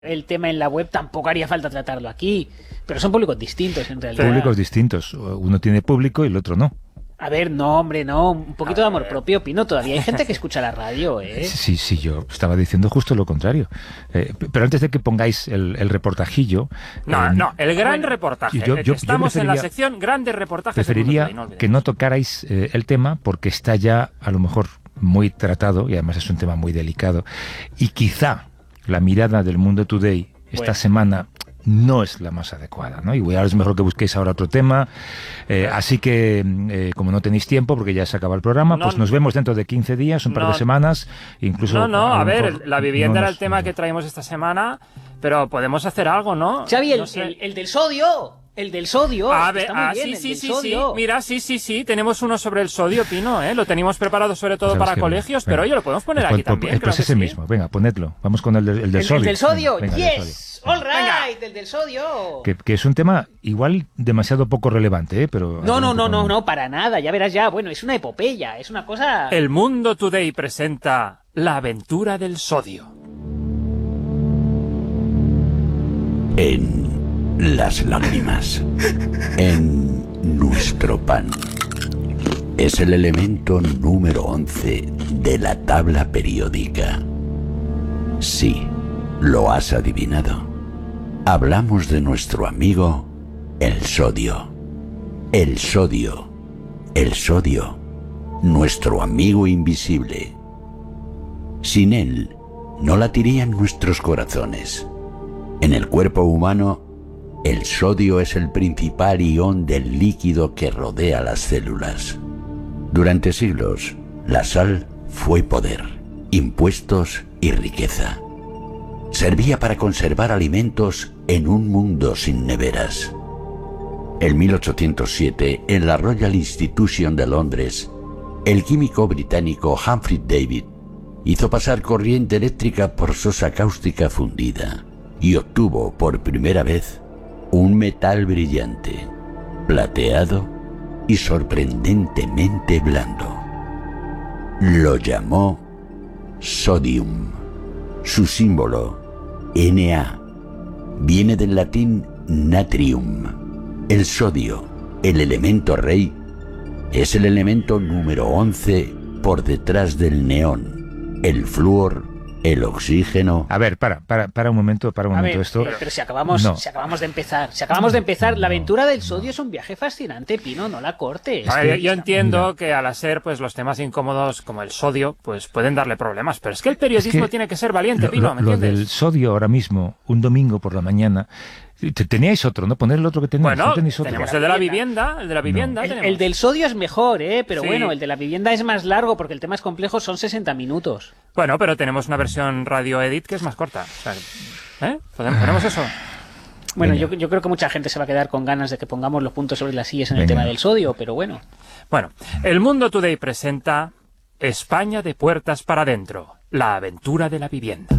el tema en la web, tampoco haría falta tratarlo aquí. Pero son públicos distintos, en realidad. Públicos distintos. Uno tiene público y el otro no. A ver, no, hombre, no. Un poquito de amor propio, Pino. Todavía hay gente que escucha la radio, ¿eh? Sí, yo estaba diciendo justo lo contrario. Pero antes de que pongáis el reportajillo... No, el gran reportaje. Estamos en la sección grandes reportajes. Preferiría que no tocarais el tema porque está ya, a lo mejor, muy tratado y además es un tema muy delicado. Y quizá la mirada del Mundo Today esta semana no es la más adecuada, ¿no? Y ahora es mejor que busquéis ahora otro tema. Así que, como no tenéis tiempo, porque ya se acaba el programa, pues nos vemos dentro de 15 días, un par de semanas, incluso... a ver, la vivienda era el tema que traímos esta semana, pero podemos hacer algo, ¿no? Xavi, el del sodio... El del sodio. A ver, sí. Mira, sí. Tenemos uno sobre el sodio, Pino, ¿eh? Lo teníamos preparado sobre todo para colegios, pero oye, lo podemos poner aquí también. Pues ese mismo, venga, ponedlo. Vamos con el del sodio. El del sodio, venga, yes. All right, el del sodio. Que es un tema igual demasiado poco relevante, ¿eh? Pero... No, para nada. Ya verás ya. Bueno, es una epopeya, es una cosa... El Mundo Today presenta La aventura del sodio. En las lágrimas, en nuestro pan. Es el elemento número 11 de la tabla periódica. Sí, lo has adivinado. Hablamos de nuestro amigo, el sodio. El sodio. El sodio. Nuestro amigo invisible. Sin él, no latirían nuestros corazones. En el cuerpo humano, el sodio es el principal ion del líquido que rodea las células. Durante siglos, la sal fue poder, impuestos y riqueza. Servía para conservar alimentos en un mundo sin neveras. En 1807, en la Royal Institution de Londres, el químico británico Humphrey Davy hizo pasar corriente eléctrica por sosa cáustica fundida y obtuvo por primera vez un metal brillante, plateado y sorprendentemente blando. Lo llamó sodium. Su símbolo, Na, viene del latín natrium. El sodio, el elemento rey, es el elemento número 11 por detrás del neón, el flúor, el oxígeno... A ver, para un momento, esto... Pero si acabamos de empezar, la aventura del sodio es un viaje fascinante, Pino, no la cortes. A ver, yo entiendo que al ser pues los temas incómodos como el sodio, pues pueden darle problemas, pero es que el periodismo tiene que ser valiente, Pino, ¿me entiendes? Lo del sodio ahora mismo, un domingo por la mañana... Teníais otro, ¿no? Poner el otro que teníais. Bueno, tenemos el de la vivienda. El del sodio es mejor, pero sí. Bueno, el de la vivienda es más largo porque el tema es complejo, son 60 minutos. Bueno, pero tenemos una versión radio edit que es más corta. O sea, ¿Ponemos eso? Bueno, yo creo que mucha gente se va a quedar con ganas de que pongamos los puntos sobre las sillas en el tema del sodio, pero bueno. Bueno, el Mundo Today presenta España de puertas para adentro, la aventura de la vivienda.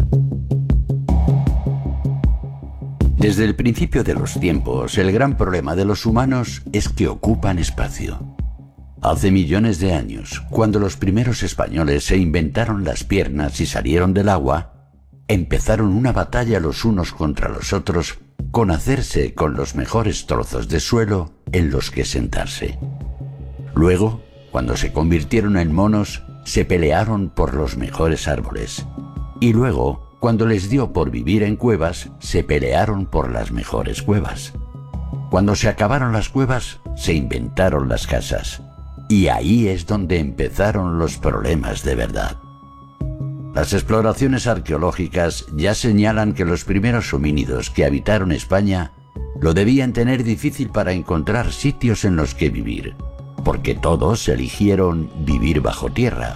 Desde el principio de los tiempos, el gran problema de los humanos es que ocupan espacio. Hace millones de años, cuando los primeros españoles se inventaron las piernas y salieron del agua, empezaron una batalla los unos contra los otros con hacerse con los mejores trozos de suelo en los que sentarse. Luego, cuando se convirtieron en monos, se pelearon por los mejores árboles. Y luego, cuando les dio por vivir en cuevas, se pelearon por las mejores cuevas. Cuando se acabaron las cuevas, se inventaron las casas. Y ahí es donde empezaron los problemas de verdad. Las exploraciones arqueológicas ya señalan que los primeros homínidos que habitaron España lo debían tener difícil para encontrar sitios en los que vivir, porque todos eligieron vivir bajo tierra.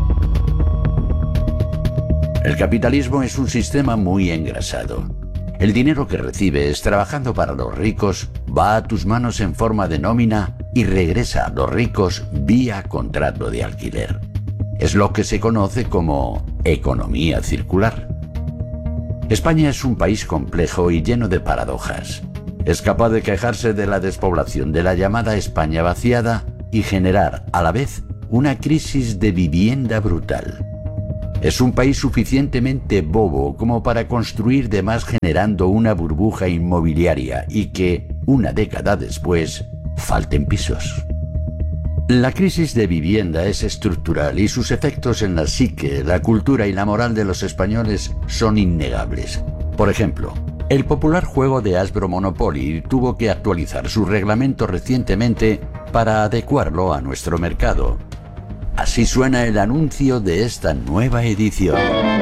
El capitalismo es un sistema muy engrasado. El dinero que recibes trabajando para los ricos va a tus manos en forma de nómina y regresa a los ricos vía contrato de alquiler. Es lo que se conoce como economía circular. España es un país complejo y lleno de paradojas. Es capaz de quejarse de la despoblación de la llamada España vaciada y generar a la vez una crisis de vivienda brutal. Es un país suficientemente bobo como para construir de más generando una burbuja inmobiliaria y que, una década después, falten pisos. La crisis de vivienda es estructural y sus efectos en la psique, la cultura y la moral de los españoles son innegables. Por ejemplo, el popular juego de Hasbro Monopoly tuvo que actualizar su reglamento recientemente para adecuarlo a nuestro mercado. Así suena el anuncio de esta nueva edición.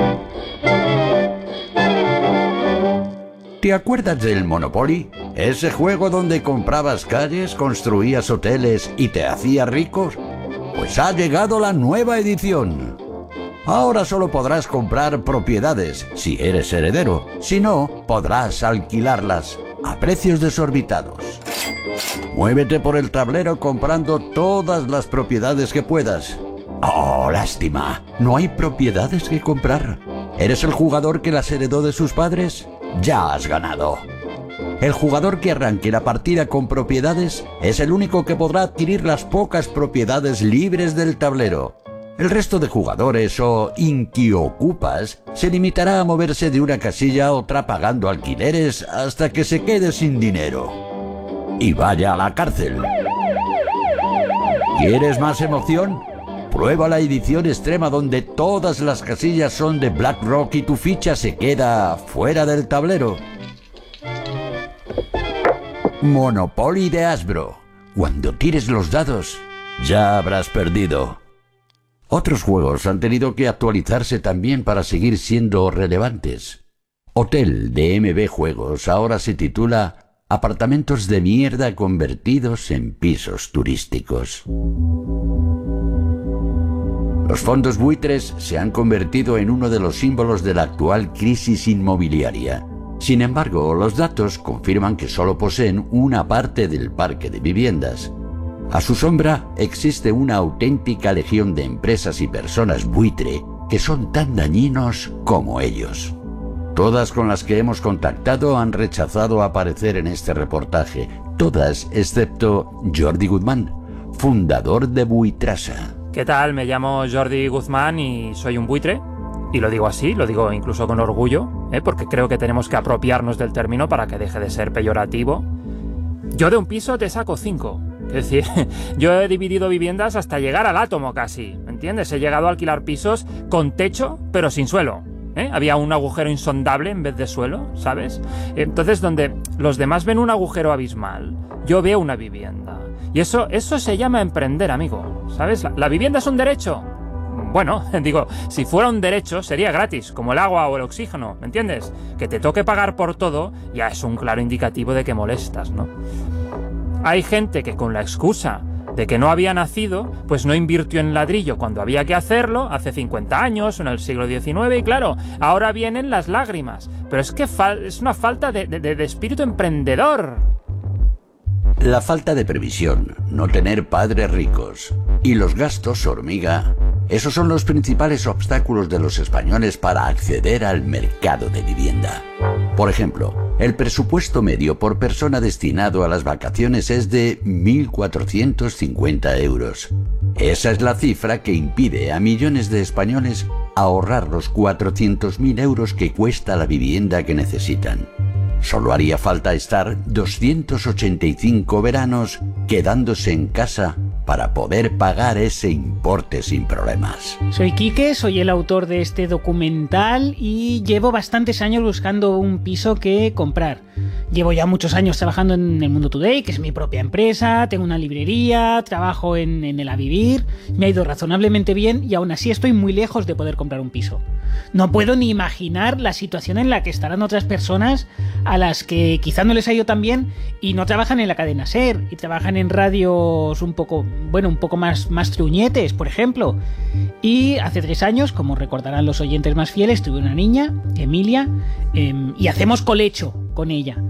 ¿Te acuerdas del Monopoly? ¿Ese juego donde comprabas calles, construías hoteles y te hacías ricos? Pues ha llegado la nueva edición. Ahora solo podrás comprar propiedades si eres heredero. Si no, podrás alquilarlas a precios desorbitados. Muévete por el tablero comprando todas las propiedades que puedas. ¡Oh, lástima! No hay propiedades que comprar. ¿Eres el jugador que las heredó de sus padres? Ya has ganado. El jugador que arranque la partida con propiedades es el único que podrá adquirir las pocas propiedades libres del tablero. El resto de jugadores o inquiocupas se limitará a moverse de una casilla a otra pagando alquileres hasta que se quede sin dinero. Y vaya a la cárcel. ¿Quieres más emoción? Prueba la edición extrema donde todas las casillas son de BlackRock y tu ficha se queda fuera del tablero. Monopoly de Hasbro. Cuando tires los dados, ya habrás perdido. Otros juegos han tenido que actualizarse también para seguir siendo relevantes. Hotel de MB Juegos ahora se titula Apartamentos de mierda convertidos en pisos turísticos. Los fondos buitres se han convertido en uno de los símbolos de la actual crisis inmobiliaria. Sin embargo, los datos confirman que solo poseen una parte del parque de viviendas. A su sombra existe una auténtica legión de empresas y personas buitre que son tan dañinos como ellos. Todas con las que hemos contactado han rechazado aparecer en este reportaje, todas excepto Jordi Guzmán, fundador de Buitrasa. ¿Qué tal? Me llamo Jordi Guzmán y soy un buitre. Y lo digo así, lo digo incluso con orgullo, porque creo que tenemos que apropiarnos del término para que deje de ser peyorativo. Yo de un piso te saco 5. Es decir, yo he dividido viviendas hasta llegar al átomo casi, ¿me entiendes? He llegado a alquilar pisos con techo, pero sin suelo. Había un agujero insondable en vez de suelo, ¿sabes? Entonces, donde los demás ven un agujero abismal, yo veo una vivienda. Y eso se llama emprender, amigo, ¿sabes? ¿La vivienda es un derecho? Bueno, digo, si fuera un derecho sería gratis, como el agua o el oxígeno, ¿me entiendes? Que te toque pagar por todo ya es un claro indicativo de que molestas, ¿no? Hay gente que con la excusa de que no había nacido, pues no invirtió en ladrillo cuando había que hacerlo, hace 50 años, en el siglo XIX, y claro, ahora vienen las lágrimas. Pero es que es una falta de espíritu emprendedor. La falta de previsión, no tener padres ricos y los gastos hormiga, esos son los principales obstáculos de los españoles para acceder al mercado de vivienda. Por ejemplo, el presupuesto medio por persona destinado a las vacaciones es de 1.450 euros. Esa es la cifra que impide a millones de españoles ahorrar los 400.000 euros que cuesta la vivienda que necesitan. Solo haría falta estar 285 veranos quedándose en casa para poder pagar ese importe sin problemas. Soy Quique, soy el autor de este documental y llevo bastantes años buscando un piso que comprar. Llevo ya muchos años trabajando en el Mundo Today, que es mi propia empresa, tengo una librería, trabajo en el Avivir, me ha ido razonablemente bien y aún así estoy muy lejos de poder comprar un piso. No puedo ni imaginar la situación en la que estarán otras personas a las que quizá no les ha ido tan bien y no trabajan en la cadena SER y trabajan en radios un poco más truñetes, por ejemplo. Y hace 3 años, como recordarán los oyentes más fieles, tuve una niña, Emilia, y hacemos colecho con ella.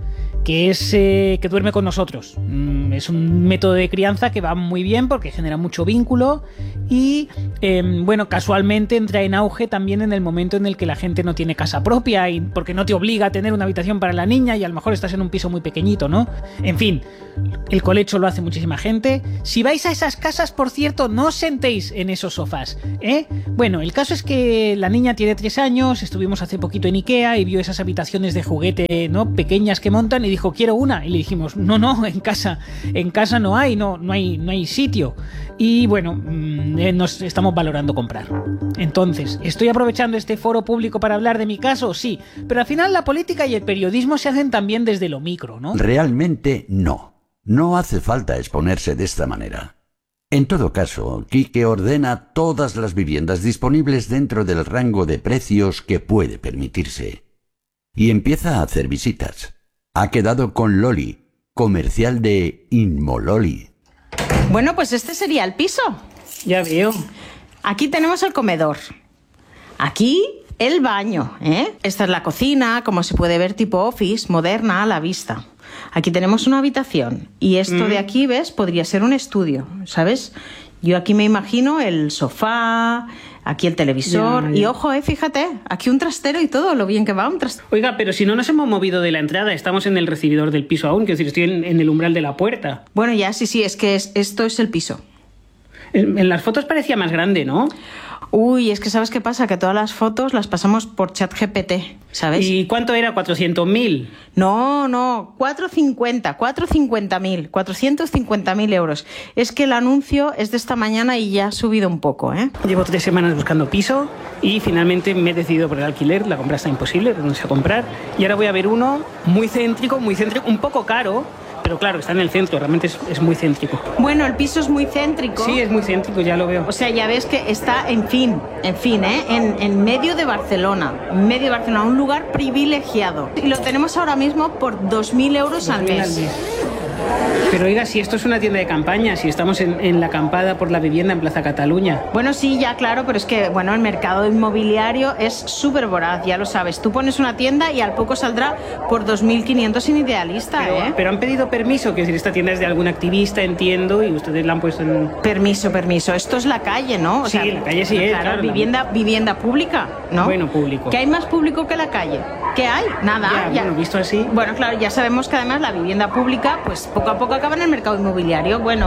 que es que duerme con nosotros. Es un método de crianza que va muy bien porque genera mucho vínculo y, bueno, casualmente entra en auge también en el momento en el que la gente no tiene casa propia y porque no te obliga a tener una habitación para la niña y a lo mejor estás en un piso muy pequeñito, ¿no? En fin, el colecho lo hace muchísima gente. Si vais a esas casas, por cierto, no os sentéis en esos sofás, ¿eh? Bueno, el caso es que la niña tiene 3 años, estuvimos hace poquito en Ikea y vio esas habitaciones de juguete, ¿no?, pequeñas que montan y dijo, quiero una. Y le dijimos, no, en casa no hay sitio. Y bueno, nos estamos valorando comprar. Entonces, ¿estoy aprovechando este foro público para hablar de mi caso? Sí, pero al final la política y el periodismo se hacen también desde lo micro, ¿no? Realmente no. No hace falta exponerse de esta manera. En todo caso, Quique ordena todas las viviendas disponibles dentro del rango de precios que puede permitirse. Y empieza a hacer visitas. Ha quedado con Loli, comercial de Inmololi. Bueno, pues este sería el piso. Ya veo. Aquí tenemos el comedor. Aquí el baño, ¿eh? Esta es la cocina, como se puede ver, tipo office, moderna a la vista. Aquí tenemos una habitación y esto de aquí, ¿ves? Podría ser un estudio, ¿sabes? Yo aquí me imagino el sofá, aquí el televisor y ojo, fíjate, aquí un trastero y todo, lo bien que va un trastero. Oiga, pero si no nos hemos movido de la entrada, estamos en el recibidor del piso aún, quiero decir, estoy en el umbral de la puerta. Bueno, ya, sí, es que esto es el piso. En las fotos parecía más grande, ¿no? Uy, es que ¿sabes qué pasa? Que todas las fotos las pasamos por ChatGPT, ¿sabes? ¿Y cuánto era? ¿400.000? No, 450.000 euros. Es que el anuncio es de esta mañana y ya ha subido un poco, ¿eh? Llevo 3 semanas buscando piso y finalmente me he decidido por el alquiler. La compra está imposible, no sé comprar. Y ahora voy a ver uno muy céntrico, un poco caro, pero claro, está en el centro, realmente es muy céntrico. Bueno, el piso es muy céntrico. Sí, es muy céntrico, ya lo veo. O sea, ya ves que está, en fin, en medio de Barcelona, un lugar privilegiado. Y lo tenemos ahora mismo por 2.000 euros al mes. Pero oiga, si esto es una tienda de campaña, si estamos en la acampada por la vivienda en Plaza Cataluña. Bueno, sí, ya claro, pero es que, bueno, el mercado inmobiliario es súper voraz, ya lo sabes. Tú pones una tienda y al poco saldrá por 2.500 sin Idealista, Pero han pedido permiso, que decir, esta tienda es de algún activista, entiendo, y ustedes la han puesto en... Permiso. Esto es la calle, ¿no? O sí, la calle sí es, claro. Vivienda pública, ¿no? Bueno, público. ¿Qué hay más público que la calle? ¿Qué hay? Nada. Bueno, visto así... Bueno, claro, ya sabemos que además la vivienda pública, pues poco a poco acaba en el mercado inmobiliario. Bueno,